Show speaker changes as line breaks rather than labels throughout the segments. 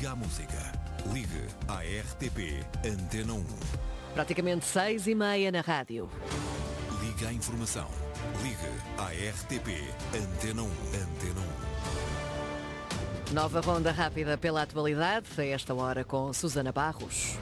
Liga à música. Ligue à RTP Antena 1.
Praticamente 6h30 na rádio.
Liga à informação. Ligue à RTP Antena 1. Antena 1.
Nova ronda rápida pela atualidade, a esta hora com Susana Barros.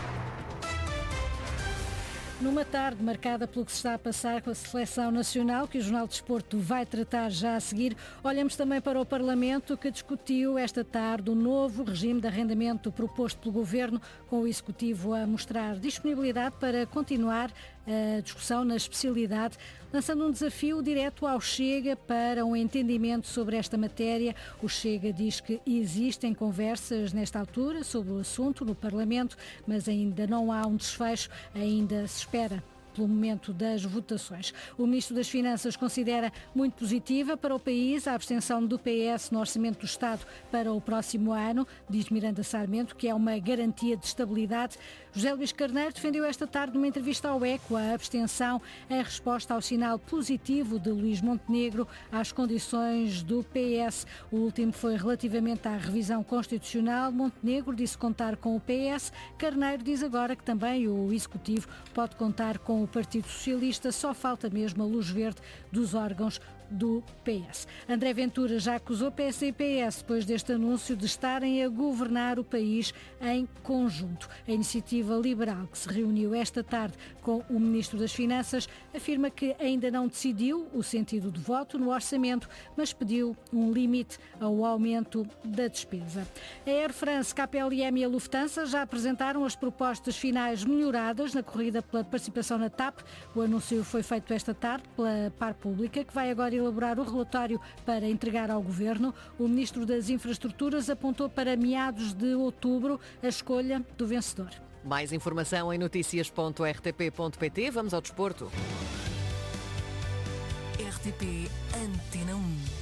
Numa tarde marcada pelo que se está a passar com a Seleção Nacional, que o Jornal de Desporto vai tratar já a seguir, olhamos também para o Parlamento, que discutiu esta tarde o novo regime de arrendamento proposto pelo Governo, com o Executivo a mostrar disponibilidade para continuar a discussão na especialidade, lançando um desafio direto ao Chega para um entendimento sobre esta matéria. O Chega diz que existem conversas nesta altura sobre o assunto no Parlamento, mas ainda não há um desfecho, ainda se espera pelo momento das votações. O Ministro das Finanças considera muito positiva para o país a abstenção do PS no Orçamento do Estado para o próximo ano, diz Miranda Sarmento, que é uma garantia de estabilidade. José Luís Carneiro defendeu esta tarde numa entrevista ao ECO a abstenção em resposta ao sinal positivo de Luís Montenegro às condições do PS. O último foi relativamente à revisão constitucional. Montenegro disse contar com o PS. Carneiro diz agora que também o Executivo pode contar com o Partido Socialista, só falta mesmo a luz verde dos órgãos do PS. André Ventura já acusou PS e PS depois deste anúncio de estarem a governar o país em conjunto. A Iniciativa Liberal, que se reuniu esta tarde com o Ministro das Finanças, afirma que ainda não decidiu o sentido de voto no orçamento, mas pediu um limite ao aumento da despesa. A Air France, KPLM e a Lufthansa já apresentaram as propostas finais melhoradas na corrida pela participação na TAP. O anúncio foi feito esta tarde pela Par Pública, que vai agora elaborar o relatório para entregar ao Governo. O Ministro das Infraestruturas apontou para meados de outubro a escolha do vencedor.
Mais informação em noticias.rtp.pt. Vamos ao desporto.
RTP Antena 1.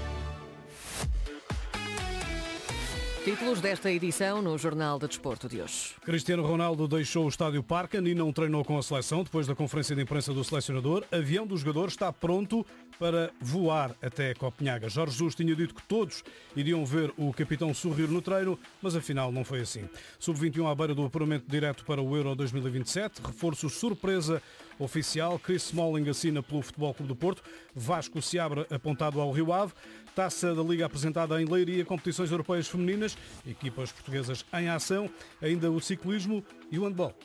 Títulos desta edição no Jornal de Desporto de hoje.
Cristiano Ronaldo deixou o estádio Parken e não treinou com a seleção depois da conferência de imprensa do selecionador. Avião do jogador está pronto para voar até Copenhaga. Jorge Jesus tinha dito que todos iriam ver o capitão sorrir no treino, mas afinal não foi assim. Sub-21 à beira do apuramento direto para o Euro 2027. Reforço surpresa oficial. Chris Smalling assina pelo Futebol Clube do Porto. Vasco Seabra apontado ao Rio Ave. Taça da Liga apresentada em Leiria. Competições europeias femininas. Equipas portuguesas em ação. Ainda o ciclismo e o handball.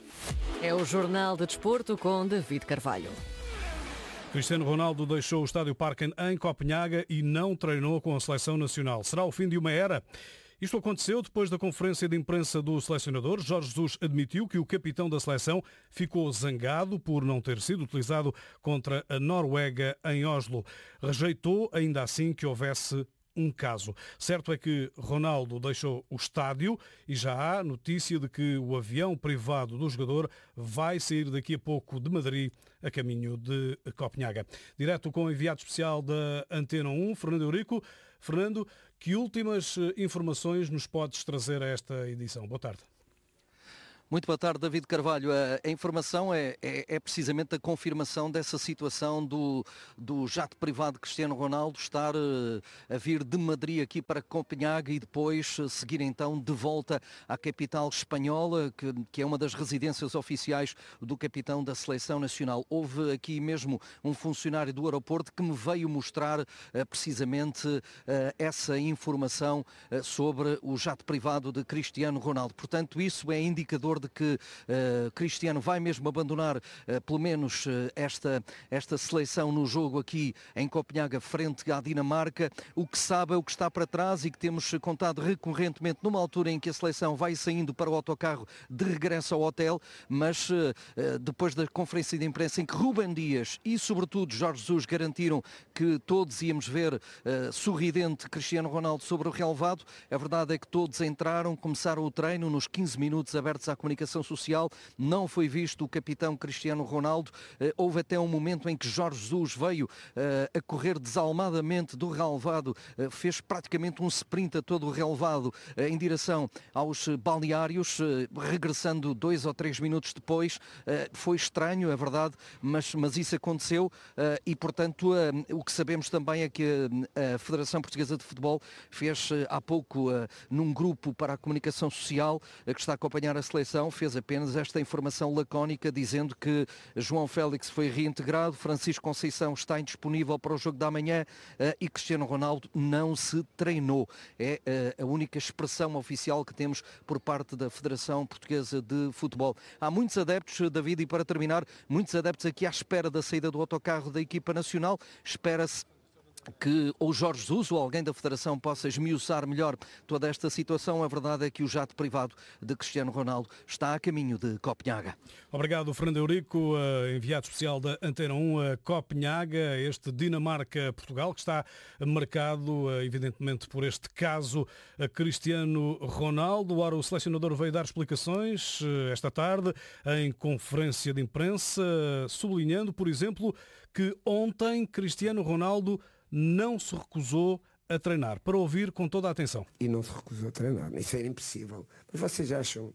É o Jornal de Desporto com David Carvalho.
Cristiano Ronaldo deixou o estádio Parken em Copenhaga e não treinou com a seleção nacional. Será o fim de uma era? Isto aconteceu depois da conferência de imprensa do selecionador. Jorge Jesus admitiu que o capitão da seleção ficou zangado por não ter sido utilizado contra a Noruega em Oslo. Rejeitou ainda assim que houvesse um caso. Certo é que Ronaldo deixou o estádio e já há notícia de que o avião privado do jogador vai sair daqui a pouco de Madrid a caminho de Copenhaga. Direto com o enviado especial da Antena 1, Fernando Eurico. Fernando, que últimas informações nos podes trazer a esta edição? Boa tarde.
Muito boa tarde, David Carvalho. A informação é precisamente a confirmação dessa situação do jato privado de Cristiano Ronaldo estar a vir de Madrid aqui para Copenhaga e depois seguir então de volta à capital espanhola, que é uma das residências oficiais do capitão da Seleção Nacional. Houve aqui mesmo um funcionário do aeroporto que me veio mostrar precisamente essa informação sobre o jato privado de Cristiano Ronaldo. Portanto, isso é indicador de que Cristiano vai mesmo abandonar pelo menos esta seleção no jogo aqui em Copenhaga frente à Dinamarca. O que sabe é o que está para trás e que temos contado recorrentemente numa altura em que a seleção vai saindo para o autocarro de regresso ao hotel, mas depois da conferência de imprensa em que Rúben Dias e sobretudo Jorge Jesus garantiram que todos íamos ver sorridente Cristiano Ronaldo sobre o relvado, a verdade é que todos entraram, começaram o treino nos 15 minutos abertos à comunicação social, não foi visto o capitão Cristiano Ronaldo. Houve até um momento em que Jorge Jesus veio a correr desalmadamente do relevado, fez praticamente um sprint a todo o relevado em direção aos balneários, regressando 2 ou 3 minutos depois. Foi estranho, é verdade, mas isso aconteceu e, portanto, o que sabemos também é que a Federação Portuguesa de Futebol fez há pouco, num grupo para a comunicação social que está a acompanhar a seleção, fez apenas esta informação lacónica dizendo que João Félix foi reintegrado, Francisco Conceição está indisponível para o jogo da manhã e Cristiano Ronaldo não se treinou. É a única expressão oficial que temos por parte da Federação Portuguesa de Futebol. Há muitos adeptos, David, e para terminar, muitos adeptos aqui à espera da saída do autocarro da equipa nacional. Espera-se que ou Jorge Jesus ou alguém da Federação possa esmiuçar melhor toda esta situação. A verdade é que o jato privado de Cristiano Ronaldo está a caminho de Copenhaga.
Obrigado, Fernando Eurico, enviado especial da Antena 1 a Copenhaga, este Dinamarca-Portugal, que está marcado, evidentemente, por este caso Cristiano Ronaldo. Ora, o selecionador veio dar explicações esta tarde em conferência de imprensa, sublinhando, por exemplo, que ontem Cristiano Ronaldo não se recusou a treinar. Para ouvir com toda a atenção.
E não se recusou a treinar. Isso era impossível. Mas vocês acham...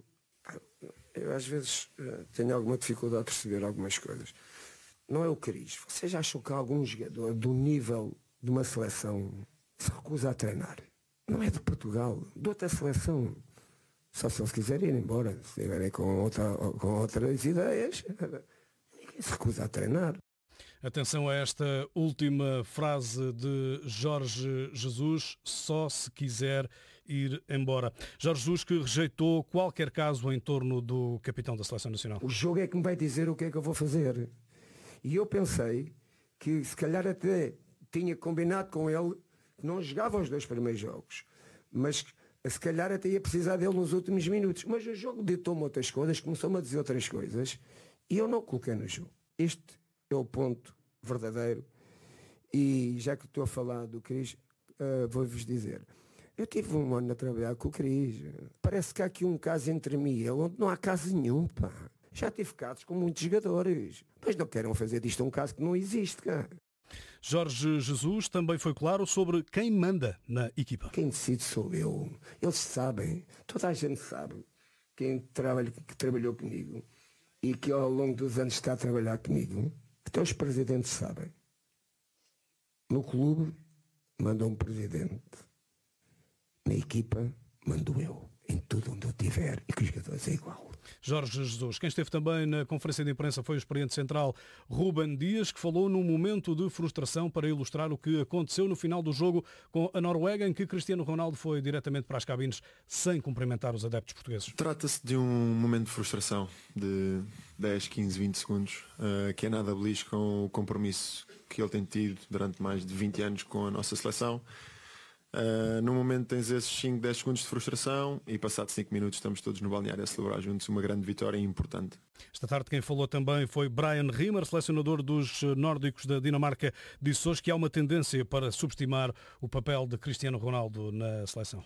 Eu às vezes tenho alguma dificuldade de perceber algumas coisas. Não é o cariz. Vocês acham que algum jogador do nível de uma seleção se recusa a treinar? Não é de Portugal. De outra seleção. Só se eles quiserem ir embora. Se estiverem com outras ideias, ninguém se recusa a treinar.
Atenção a esta última frase de Jorge Jesus, só se quiser ir embora. Jorge Jesus, que rejeitou qualquer caso em torno do capitão da Seleção Nacional.
O jogo é que me vai dizer o que é que eu vou fazer. E eu pensei que se calhar até tinha combinado com ele que não jogava os 2 primeiros jogos, mas se calhar até ia precisar dele nos últimos minutos. Mas o jogo ditou-me outras coisas, começou-me a dizer outras coisas e eu não o coloquei no jogo. Este é o ponto verdadeiro. E já que estou a falar do Cris, vou-vos dizer, eu tive um ano a trabalhar com o Cris. Parece que há aqui um caso entre mim e ele onde não há caso nenhum, pá. Já tive casos com muitos jogadores, mas não queiram fazer disto um caso que não existe, cá.
Jorge Jesus também foi claro sobre quem manda na equipa.
Quem decide sou eu. Eles sabem, toda a gente sabe que trabalhou comigo e que ao longo dos anos está a trabalhar comigo. Até os presidentes sabem. No clube, manda um presidente. Na equipa, mando eu. Em tudo onde eu estiver. E que os jogadores é igual.
Jorge Jesus. Quem esteve também na conferência de imprensa foi o experiente central Ruben Dias, que falou num momento de frustração para ilustrar o que aconteceu no final do jogo com a Noruega, em que Cristiano Ronaldo foi diretamente para as cabines sem cumprimentar os adeptos portugueses.
Trata-se de um momento de frustração de 10, 15, 20 segundos, que é nada belisco com o compromisso que ele tem tido durante mais de 20 anos com a nossa seleção. No momento tens esses 5, 10 segundos de frustração e passados 5 minutos estamos todos no balneário a celebrar juntos uma grande vitória importante.
Esta tarde quem falou também foi Brian Rimmer, selecionador dos nórdicos da Dinamarca. Disse hoje que há uma tendência para subestimar o papel de Cristiano Ronaldo na seleção.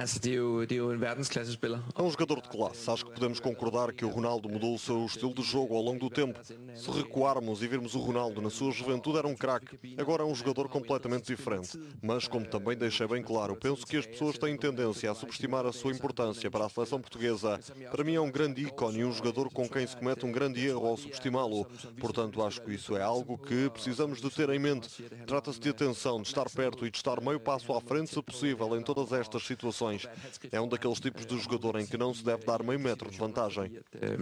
É um jogador de classe. Acho que podemos concordar que o Ronaldo mudou o seu estilo de jogo ao longo do tempo. Se recuarmos e virmos o Ronaldo na sua juventude era um craque. Agora é um jogador completamente diferente. Mas como também deixei bem claro, penso que as pessoas têm tendência a subestimar a sua importância para a seleção portuguesa. Para mim é um grande ícone e um jogador com quem se comete um grande erro ao subestimá-lo. Portanto, acho que isso é algo que precisamos de ter em mente. Trata-se de atenção, de estar perto e de estar meio passo à frente, se possível, em todas estas situações. É um daqueles tipos de jogador em que não se deve dar meio metro de vantagem.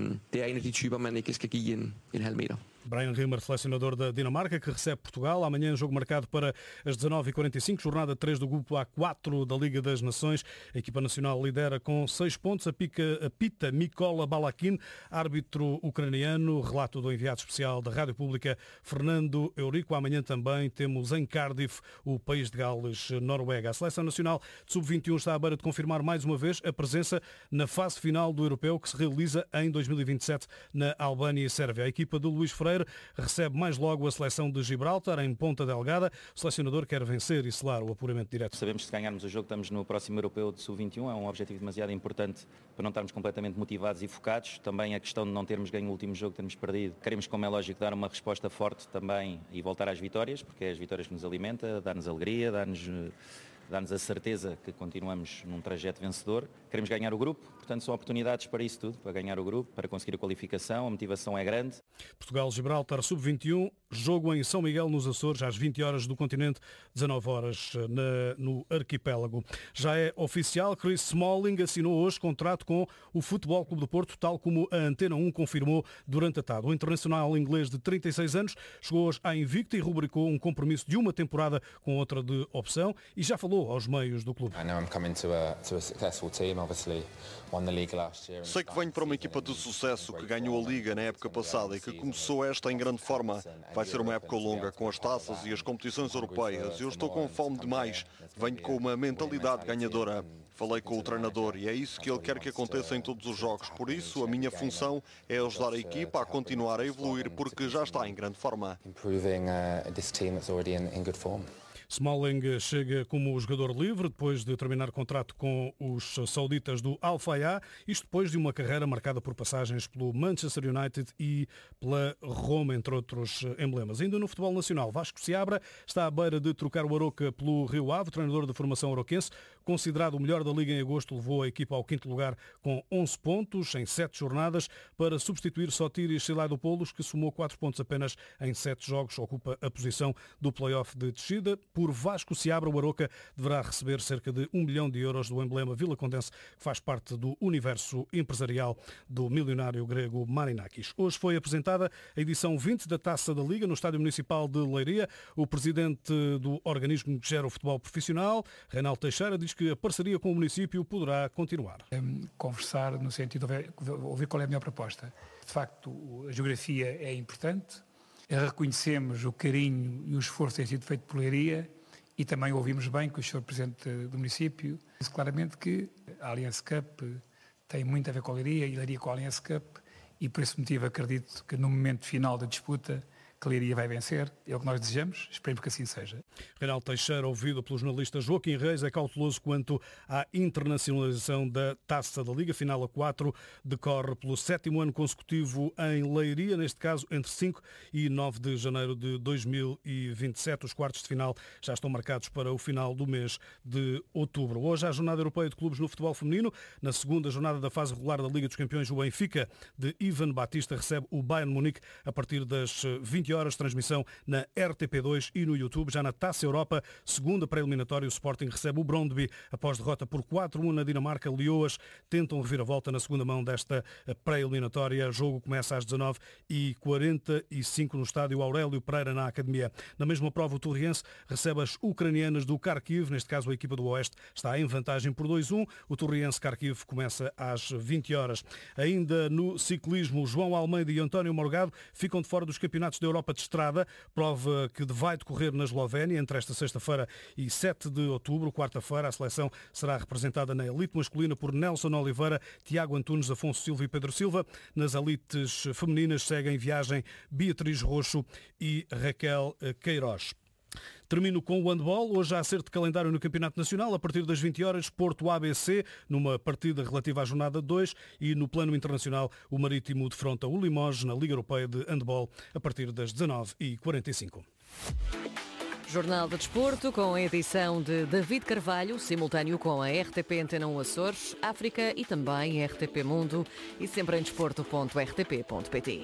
Brian Rimmer, selecionador da Dinamarca, que recebe Portugal. Amanhã jogo marcado para as 19h45, jornada 3 do grupo A4 da Liga das Nações. A equipa nacional lidera com 6 pontos. Apita Mikola Balakin, árbitro ucraniano. Relato do enviado especial da Rádio Pública, Fernando Eurico. Amanhã também temos em Cardiff o país de Gales, Noruega. A seleção nacional de sub-21 está à beira de confirmar mais uma vez a presença na fase final do europeu que se realiza em 2027 na Albânia e Sérvia. A equipa do Luís Freire Fevereiro recebe mais logo a seleção de Gibraltar em Ponta Delgada. O selecionador quer vencer e selar o apuramento direto.
Sabemos que se ganharmos o jogo estamos no próximo Europeu de Sub-21, é um objetivo demasiado importante para não estarmos completamente motivados e focados. Também a questão de não termos ganho o último jogo, termos perdido. Queremos, como é lógico, dar uma resposta forte também e voltar às vitórias, porque é as vitórias que nos alimenta, dá-nos alegria, dá-nos a certeza que continuamos num trajeto vencedor. Queremos ganhar o grupo, portanto são oportunidades para isso tudo, para ganhar o grupo, para conseguir a qualificação, a motivação é grande.
Portugal-Gibraltar Sub-21, jogo em São Miguel nos Açores, às 20 horas do continente, 19 horas no arquipélago. Já é oficial, Chris Smalling assinou hoje contrato com o Futebol Clube do Porto, tal como a Antena 1 confirmou durante a tarde. O internacional inglês de 36 anos chegou hoje à invicta e rubricou um compromisso de uma temporada com outra de opção e já falou aos meios do clube.
Sei que venho para uma equipa de sucesso que ganhou a Liga na época passada e que começou esta em grande forma. Vai ser uma época longa com as taças e as competições europeias. Eu estou com fome demais. Venho com uma mentalidade ganhadora. Falei com o treinador e é isso que ele quer que aconteça em todos os jogos. Por isso, a minha função é ajudar a equipa a continuar a evoluir porque já está em grande forma.
Smalling chega como jogador livre depois de terminar contrato com os sauditas do Al Fayha, isto depois de uma carreira marcada por passagens pelo Manchester United e pela Roma, entre outros emblemas. Ainda no futebol nacional, Vasco Seabra está à beira de trocar o Aroca pelo Rio Ave. O treinador da formação aroquense, considerado o melhor da Liga em agosto, levou a equipa ao quinto lugar com 11 pontos em 7 jornadas para substituir Sotiris Silaidopoulos, que somou 4 pontos apenas em 7 jogos, ocupa a posição do play-off de descida. Por Vasco Seabra, o Aroca deverá receber cerca de 1 milhão de euros do emblema vilacondense, que faz parte do universo empresarial do milionário grego Marinakis. Hoje foi apresentada a edição 20 da Taça da Liga no Estádio Municipal de Leiria. O presidente do organismo que gera o futebol profissional, Reinaldo Teixeira, diz que a parceria com o município poderá continuar.
Conversar no sentido de ouvir qual é a melhor proposta. De facto, a geografia é importante, reconhecemos o carinho e o esforço que tem sido feito por Leiria e também ouvimos bem que o Sr. Presidente do município disse claramente que a Allianz Cup tem muito a ver com a Leiria e Leiria com a Allianz Cup e por esse motivo acredito que no momento final da disputa que a Leiria vai vencer, é o que nós desejamos, esperemos que assim seja.
Reinaldo Teixeira, ouvido pelo jornalista Joaquim Reis, é cauteloso quanto à internacionalização da Taça da Liga. Final a 4 decorre pelo 7º ano consecutivo em Leiria, neste caso entre 5 e 9 de janeiro de 2027. Os quartos de final já estão marcados para o final do mês de outubro. Hoje há a Jornada Europeia de Clubes no futebol feminino. Na segunda jornada da fase regular da Liga dos Campeões, o Benfica de Ivan Batista recebe o Bayern Munique a partir das 20 horas, transmissão na RTP2 e no YouTube. Já na Taça Europa, segunda pré-eliminatória, o Sporting recebe o Brøndby após derrota por 4-1 na Dinamarca. Leoas tentam reviravolta na segunda mão desta pré-eliminatória. O jogo começa às 19h45 no estádio Aurélio Pereira, na Academia. Na mesma prova, o Torriense recebe as ucranianas do Kharkiv. Neste caso, a equipa do Oeste está em vantagem por 2-1. O Torriense-Kharkiv começa às 20 horas. Ainda no ciclismo, João Almeida e António Morgado ficam de fora dos campeonatos da Europa de estrada, prova que vai decorrer na Eslovénia entre esta sexta-feira e 7 de outubro, quarta-feira. A seleção será representada na elite masculina por Nelson Oliveira, Tiago Antunes, Afonso Silva e Pedro Silva. Nas elites femininas seguem viagem Beatriz Roxo e Raquel Queiroz. Termino com o handball. Hoje há acerto de calendário no Campeonato Nacional. A partir das 20 horas, Porto ABC, numa partida relativa à jornada 2. E no plano internacional, o Marítimo defronta o Limoges na Liga Europeia de Handball a partir das 19h45.
Jornal de Desporto com a edição de David Carvalho, simultâneo com a RTP Antena 1 Açores, África e também RTP Mundo e sempre em desporto.rtp.pt.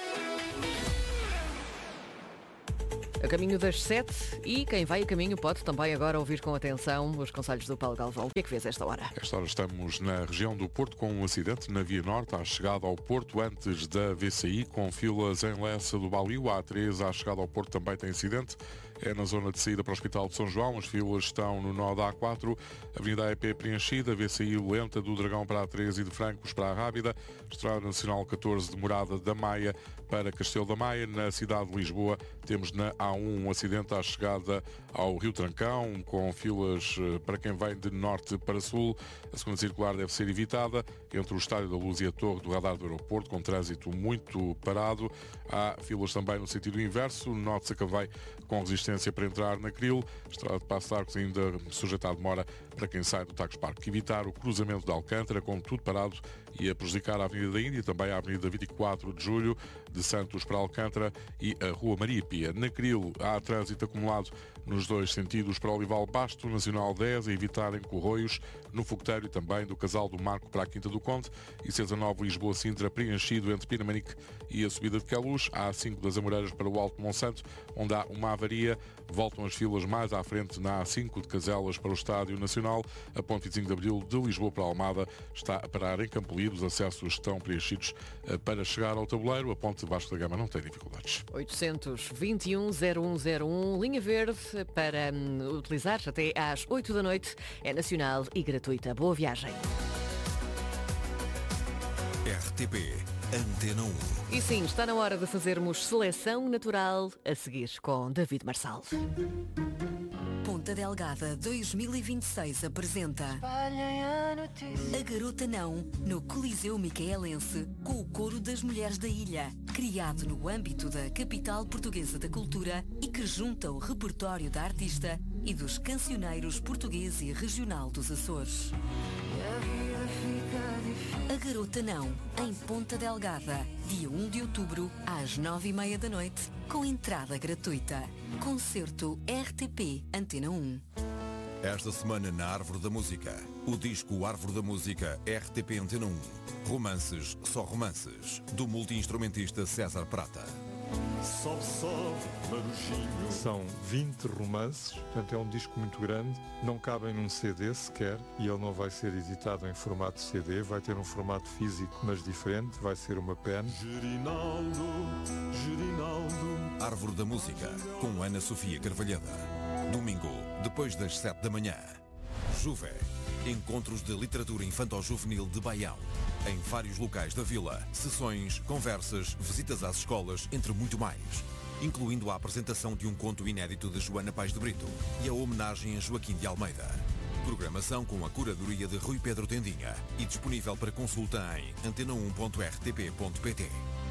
A caminho das 7 e quem vai a caminho pode também agora ouvir com atenção os conselhos do Paulo Galvão. O que é que fez esta hora?
Esta hora estamos na região do Porto com um acidente na Via Norte à chegada ao Porto antes da VCI, com filas em Lessa do Balio. A A3 à chegada ao Porto também tem acidente. é na zona de saída para o Hospital de São João. As filas estão no nó da A4, Avenida AEP preenchida, VCI lenta do Dragão para a 13 e de Francos para a Rábida, Estrada Nacional 14 de Morada da Maia para Castelo da Maia. Na cidade de Lisboa temos na A1 um acidente à chegada ao Rio Trancão, com filas para quem vem de norte para sul. A segunda circular deve ser evitada entre o Estádio da Luz e a Torre do Radar do Aeroporto, com trânsito muito parado. Há filas também no sentido inverso, norte a Cavém, com resistência para entrar na Cril. Estrada de Passo de Arcos ainda sujeita a demora para quem sai do Tagus Parque. Evitar o cruzamento de Alcântara, com tudo parado e a prejudicar a Avenida da Índia, também a Avenida 24 de Julho, de Santos para Alcântara e a Rua Maria Pia. Na Cril há trânsito acumulado nos dois sentidos para Olival Basto, Nacional 10, a evitar em Corroios, no Fogueteiro e também do Casal do Marco para a Quinta do Conde, e C19 Lisboa-Sintra preenchido entre Pinamanique e a subida de Queluz. Há A5 das Amoreiras para o Alto Monsanto, onde há uma avaria. Voltam as filas mais à frente na A5 de Caselas para o Estádio Nacional. A ponte 25 de Abril de Lisboa para Almada está a parar em Campolide. Os acessos estão preenchidos para chegar ao tabuleiro. A ponte de Vasco da Gama não tem dificuldades.
821-0101, linha verde para utilizar até às 8 da noite. É nacional e gratuita. Boa viagem.
RTP Antena 1.
E sim, está na hora de fazermos seleção natural a seguir com David Marçal.
Ponta Delgada 2026 apresenta A Garota Não, no Coliseu Micaelense, com o coro das mulheres da ilha, criado no âmbito da Capital Portuguesa da Cultura e que junta o repertório da artista e dos cancioneiros português e regional dos Açores. A Garota Não, em Ponta Delgada, dia 1 de outubro, às 9h30 da noite, com entrada gratuita. Concerto RTP Antena 1.
Esta semana na Árvore da Música, o disco Árvore da Música RTP Antena 1. Romances, só romances, do multi-instrumentista César Prata.
Sobe, sobe, marujinho. São 20 romances, portanto é um disco muito grande, não cabem num CD sequer e ele não vai ser editado em formato CD, vai ter um formato físico mas diferente, vai ser uma pen.
Gerinaldo, Gerinaldo. Árvore da Música, com Ana Sofia Carvalhada. Domingo, depois das 7 da manhã. Juve, encontros de literatura infanto-juvenil de Baião. Em vários locais da vila, sessões, conversas, visitas às escolas, entre muito mais. Incluindo a apresentação de um conto inédito de Joana Paes de Brito e a homenagem a Joaquim de Almeida. Programação com a curadoria de Rui Pedro Tendinha e disponível para consulta em antena1.rtp.pt.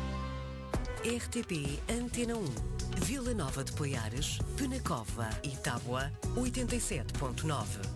RTP Antena 1, Vila Nova de Poiares, Penacova e Tábua, 87.9.